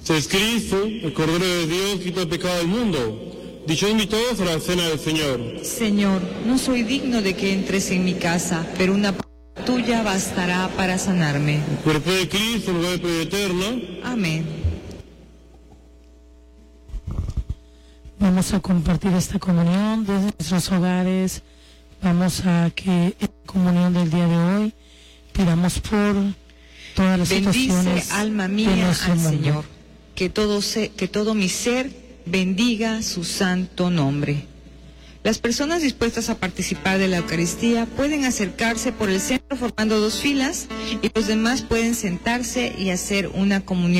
Es Cristo, el Cordero de Dios, quita el pecado del mundo. Dichosos invitados a la cena del Señor. Señor, no soy digno de que entres en mi casa, pero una palabra tuya bastará para sanarme. El cuerpo de Cristo, lugar de vida eterna. Amén. Vamos a compartir esta comunión desde nuestros hogares. Vamos a que en la comunión del día de hoy pidamos por todas las situaciones. Bendice, alma mía, al Señor. Que todo mi ser bendiga su santo nombre. Las personas dispuestas a participar de la Eucaristía pueden acercarse por el centro formando 2 filas y los demás pueden sentarse y hacer una comunión